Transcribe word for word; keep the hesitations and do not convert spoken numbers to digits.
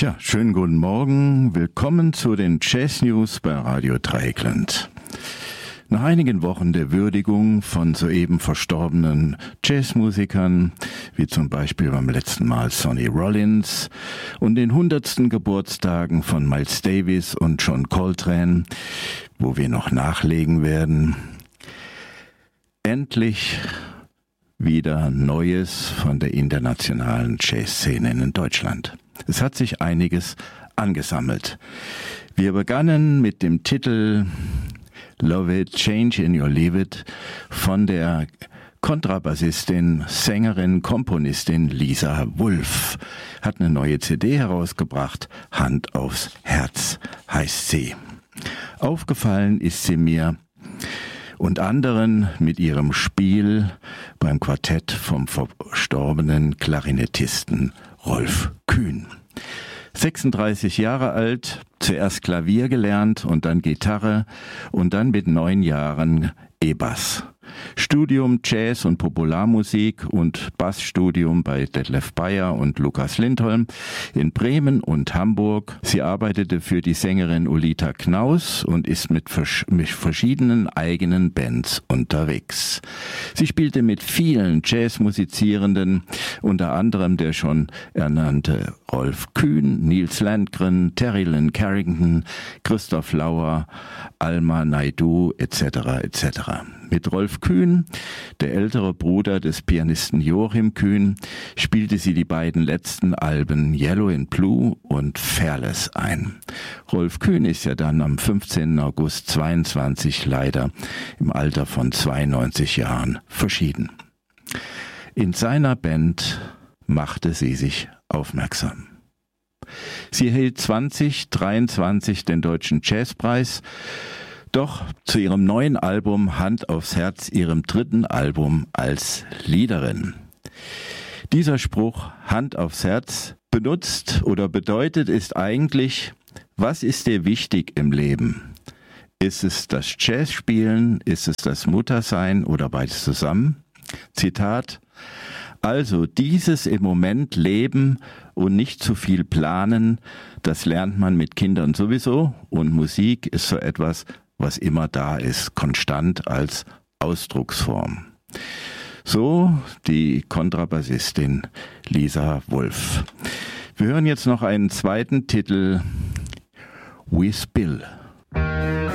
Tja, schönen guten Morgen. Willkommen zu den Jazz News bei Radio Dreieckland. Nach einigen Wochen der Würdigung von soeben verstorbenen Jazzmusikern, wie zum Beispiel beim letzten Mal Sonny Rollins, und den hundertsten Geburtstagen von Miles Davis und John Coltrane, wo wir noch nachlegen werden, endlich wieder Neues von der internationalen Jazzszene in Deutschland. Es hat sich einiges angesammelt. Wir begannen mit dem Titel Love It, Change in Your Leave It von der Kontrabassistin, Sängerin, Komponistin Lisa Wulff. Hat eine neue C D herausgebracht, Hand aufs Herz heißt sie. Aufgefallen ist sie mir und anderen mit ihrem Spiel beim Quartett vom verstorbenen Klarinettisten Rolf Kühn. sechsunddreißig Jahre alt, zuerst Klavier gelernt und dann Gitarre und dann mit neun Jahren E-Bass. Studium Jazz und Popularmusik und Bassstudium bei Detlef Bayer und Lukas Lindholm in Bremen und Hamburg. Sie arbeitete für die Sängerin Ulita Knaus und ist mit, vers- mit verschiedenen eigenen Bands unterwegs. Sie spielte mit vielen Jazzmusizierenden, unter anderem der schon ernannte Rolf Kühn, Nils Landgren, Terry Lynn Carrington, Christoph Lauer, Alma Naidoo et cetera et cetera. Mit Rolf Kühn, der ältere Bruder des Pianisten Joachim Kühn, spielte sie die beiden letzten Alben Yellow and Blue und Fearless ein. Rolf Kühn ist ja dann am fünfzehnten August zweiundzwanzig leider im Alter von zweiundneunzig Jahren verschieden. In seiner Band machte sie sich aufmerksam. Sie erhielt zwanzig dreiundzwanzig den Deutschen Jazzpreis, doch zu ihrem neuen Album Hand aufs Herz, ihrem dritten Album als Liederin. Dieser Spruch Hand aufs Herz benutzt oder bedeutet ist eigentlich, was ist dir wichtig im Leben? Ist es das Jazzspielen, ist es das Muttersein oder beides zusammen? Zitat: Also dieses im Moment leben und nicht zu viel planen, das lernt man mit Kindern sowieso, und Musik ist so etwas, was immer da ist, konstant als Ausdrucksform. So die Kontrabassistin Lisa Wulff. Wir hören jetzt noch einen zweiten Titel, We Spill.